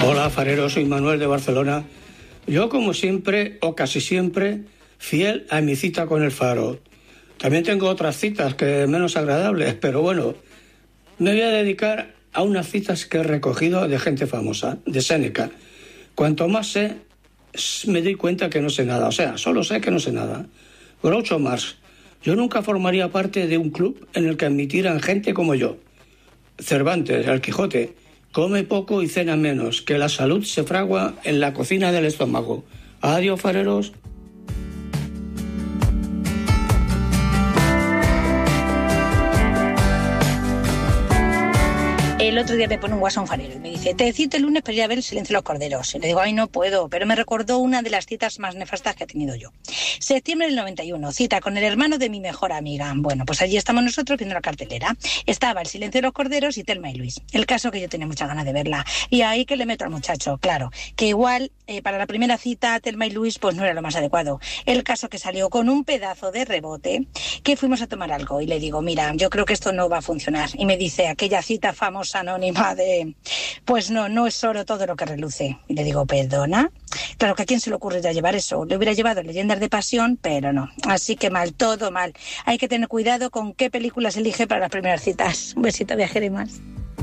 Hola, farero, soy Manuel de Barcelona. Yo, como siempre, o casi siempre, fiel a mi cita con el faro. También tengo otras citas que menos agradables, pero bueno, me voy a dedicar a unas citas que he recogido de gente famosa, de Séneca. Cuanto más sé, me doy cuenta que no sé nada. O sea, solo sé que no sé nada. Groucho Marx. Yo nunca formaría parte de un club en el que admitieran gente como yo. Cervantes, el Quijote. Come poco y cena menos, que la salud se fragua en la cocina del estómago. Adiós, fareros. El otro día me pone un guasón farero y me dice: te cito el lunes para ir a ver El silencio de los corderos. Y le digo: ay, no puedo, pero me recordó una de las citas más nefastas que he tenido yo. Septiembre del 91, cita con el hermano de mi mejor amiga. Bueno, pues allí estamos nosotros viendo la cartelera. Estaba El silencio de los corderos y Thelma y Luis. El caso que yo tenía muchas ganas de verla. Y ahí que le meto al muchacho, claro, que igual para la primera cita Thelma y Luis pues no era lo más adecuado. El caso que salió con un pedazo de rebote, que fuimos a tomar algo y le digo: mira, yo creo que esto no va a funcionar. Y me dice aquella cita famosa anónima de: pues no es oro todo lo que reluce. Y le digo: ¿perdona? Claro que a quién se le ocurre ya llevar eso. Le hubiera llevado Leyendas de Pasión, pero no. Así que mal, todo mal. Hay que tener cuidado con qué películas elige para las primeras citas. Un besito, viajero y más.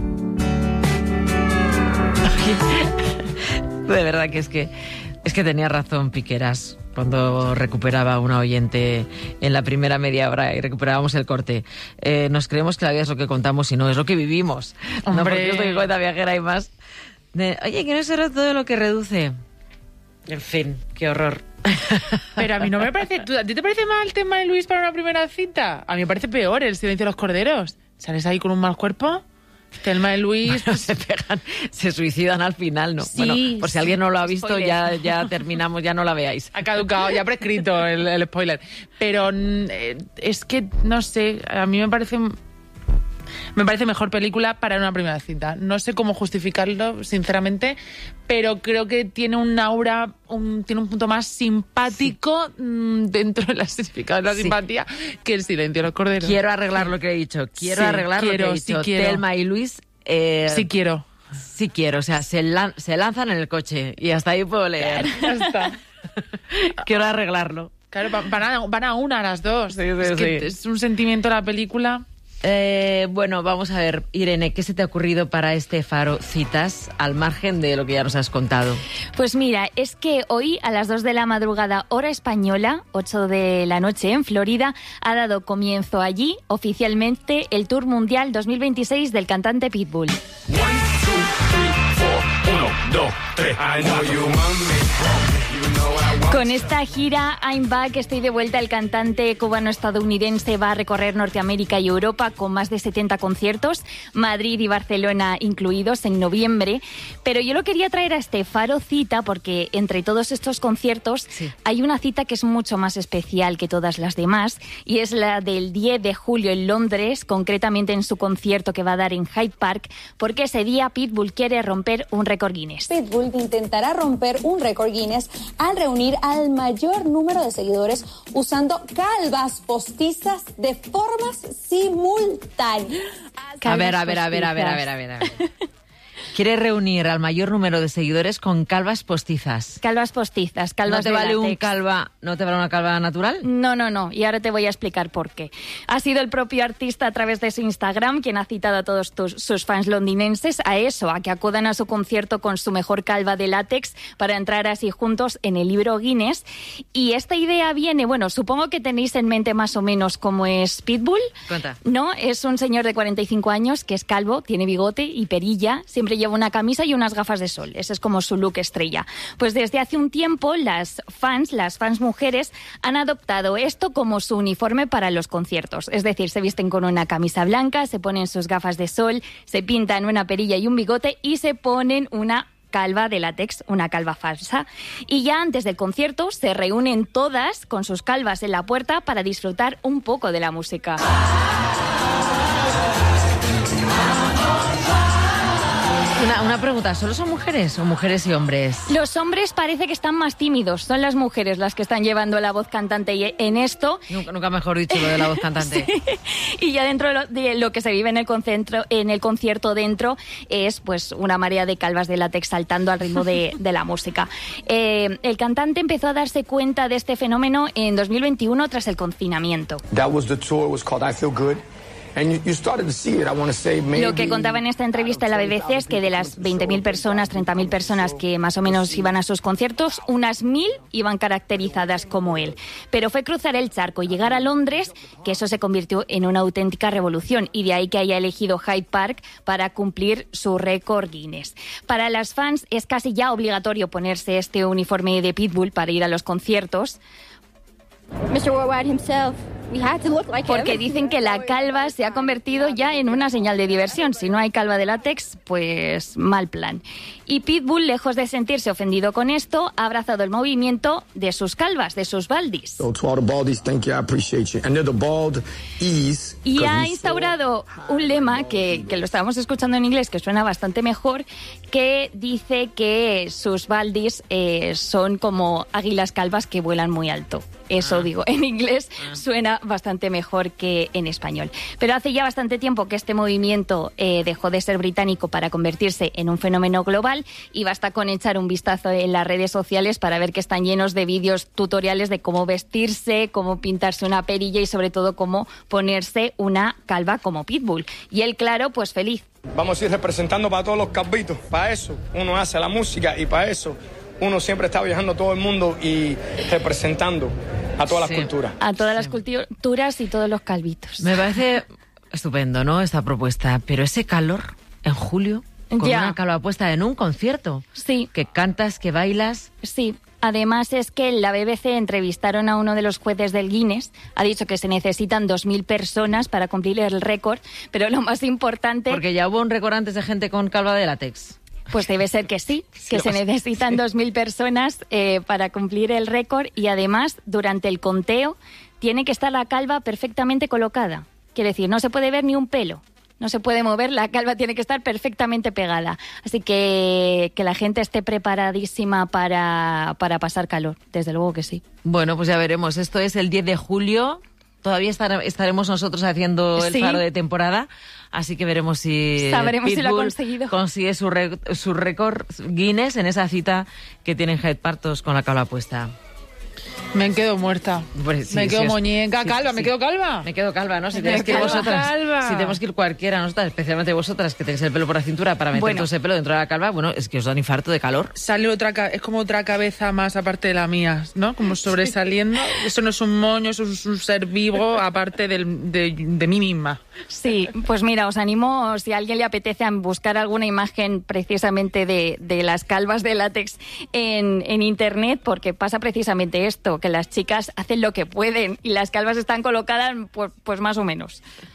De verdad que es que tenía razón Piqueras cuando recuperaba una oyente en la primera media hora y recuperábamos el corte. Nos creemos que la vida es lo que contamos y no, es lo que vivimos. ¡Hombre! No porque esto que cuenta Viajera y más. Oye, que no será todo lo que reduce. En fin, qué horror. Pero a mí no me parece... ¿A ti te parece mal el tema de Luis para una primera cita? A mí me parece peor El silencio de los corderos. ¿Sales ahí con un mal cuerpo? Thelma y Luis... Bueno, se pegan, se suicidan al final, ¿no? Sí, bueno, por si alguien no lo ha visto, spoiler. ya terminamos, ya no la veáis. Ha caducado, ya ha prescrito el spoiler. Pero es que, no sé, a mí me parece mejor película para una primera cita. No sé cómo justificarlo, sinceramente, pero creo que tiene un aura, tiene un punto más simpático dentro de la significado de la simpatía que El silencio de los corderos. Quiero arreglar lo que he dicho. Quiero arreglar lo que he dicho. Thelma y Luis... sí quiero. Sí quiero, o sea, se lanzan en el coche y hasta ahí puedo leer. Ya está. Quiero arreglarlo. Claro, van a una las dos. Sí, es que es un sentimiento la película... Bueno, vamos a ver, Irene, ¿qué se te ha ocurrido para este Faro Citas, al margen de lo que ya nos has contado? Pues mira, es que hoy a las 2 de la madrugada, hora española, 8 de la noche en Florida, ha dado comienzo allí oficialmente el Tour Mundial 2026 del cantante Pitbull. 1, 2, 3, 4, 1, 2, 3. I know you want me. Con esta gira I'm Back, estoy de vuelta, el cantante cubano-estadounidense va a recorrer Norteamérica y Europa con más de 70 conciertos, Madrid y Barcelona incluidos en noviembre. Pero yo lo quería traer a este Faro Cita porque entre todos estos conciertos hay una cita que es mucho más especial que todas las demás y es la del 10 de julio en Londres, concretamente en su concierto que va a dar en Hyde Park, porque ese día Pitbull quiere romper un récord Guinness. Pitbull intentará romper un récord Guinness al reunir al mayor número de seguidores usando calvas postizas de formas simultáneas. A ver. Quiere reunir al mayor número de seguidores con calvas postizas. Calvas postizas, calvas ¿No te de vale látex. ¿No te vale una calva natural? No, y ahora te voy a explicar por qué. Ha sido el propio artista a través de su Instagram quien ha citado a todos sus fans londinenses a que acudan a su concierto con su mejor calva de látex para entrar así juntos en el libro Guinness. Y esta idea viene, bueno, supongo que tenéis en mente más o menos cómo es Pitbull. Cuenta. No, es un señor de 45 años que es calvo, tiene bigote y perilla, siempre lleva una camisa y unas gafas de sol. Ese es como su look estrella. Pues desde hace un tiempo las fans mujeres han adoptado esto como su uniforme para los conciertos. Es decir, se visten con una camisa blanca, se ponen sus gafas de sol, se pintan una perilla y un bigote y se ponen una calva de látex, una calva falsa. Y ya antes del concierto se reúnen todas con sus calvas en la puerta para disfrutar un poco de la música. Una pregunta, ¿solo son mujeres o mujeres y hombres? Los hombres parece que están más tímidos, son las mujeres las que están llevando la voz cantante y en esto. Nunca mejor dicho lo de la voz cantante. Sí. Y ya dentro de lo que se vive en el concierto dentro es pues una marea de calvas de látex saltando al ritmo de la música. El cantante empezó a darse cuenta de este fenómeno en 2021 tras el confinamiento. That was the tour. It was called I Feel Good. And you started to see it, I want to say, maybe... Lo que contaba en esta entrevista en la BBC es que de las 20.000 personas, 30.000 personas que más o menos iban a sus conciertos, unas 1.000 iban caracterizadas como él. Pero fue cruzar el charco y llegar a Londres que eso se convirtió en una auténtica revolución y de ahí que haya elegido Hyde Park para cumplir su récord Guinness. Para las fans es casi ya obligatorio ponerse este uniforme de Pitbull para ir a los conciertos. Mr. Worldwide himself. We had to look like Porque him. dicen que la calva se ha convertido ya en una señal de diversión. Si no hay calva de látex, pues mal plan. Y Pitbull, lejos de sentirse ofendido con esto, ha abrazado el movimiento de sus calvas, de sus baldis. So to all the baldies, thank you, I appreciate you. And they're the baldies. Y ha instaurado un lema que lo estábamos escuchando en inglés, que suena bastante mejor, que dice que sus baldis son como águilas calvas que vuelan muy alto. Eso digo, en inglés suena bastante mejor que en español. Pero hace ya bastante tiempo que este movimiento dejó de ser británico para convertirse en un fenómeno global y basta con echar un vistazo en las redes sociales para ver que están llenos de vídeos tutoriales de cómo vestirse, cómo pintarse una perilla y sobre todo cómo ponerse una calva como Pitbull. Y él, claro, pues feliz. Vamos a ir representando para todos los calvitos. Para eso uno hace la música y para eso uno siempre está viajando a todo el mundo y representando a todas las culturas. A todas las culturas y todos los calvitos. Me parece estupendo, ¿no?, esta propuesta. Pero ese calor en julio, con una calva puesta en un concierto. Sí. Que cantas, que bailas. Sí. Además es que en la BBC entrevistaron a uno de los jueces del Guinness, ha dicho que se necesitan 2.000 personas para cumplir el récord, pero lo más importante... Porque ya hubo un récord antes de gente con calva de látex. Pues debe ser que sí, que se necesitan 2.000 personas para cumplir el récord y además durante el conteo tiene que estar la calva perfectamente colocada. Quiere decir, no se puede ver ni un pelo. No se puede mover, la calva tiene que estar perfectamente pegada. Así que la gente esté preparadísima para pasar calor, desde luego que sí. Bueno, pues ya veremos. Esto es el 10 de julio. Todavía estaremos nosotros haciendo el faro de temporada, así que veremos si sabremos Pitbull si lo ha conseguido. Consigue su récord Guinness en esa cita que tienen Hyde Park todos con la calva puesta. Me quedo muerta. Pues sí, me quedo sí, muñeca, sí, calva, sí. me quedo calva. Me quedo calva, ¿no? Si Me tenemos que ir quedo vosotras, calva. si tenemos que ir cualquiera, nosotras, especialmente vosotras, que tenéis el pelo por la cintura para meter todo ese pelo dentro de la calva, bueno, es que os da un infarto de calor. Sale es como otra cabeza más aparte de la mía, ¿no? Como sobresaliendo. Eso no es un moño, eso es un ser vivo aparte de mí misma. Sí, pues mira, os animo, si a alguien le apetece, a buscar alguna imagen precisamente de las calvas de látex en internet, porque pasa precisamente esto, que las chicas hacen lo que pueden y las calvas están colocadas pues más o menos.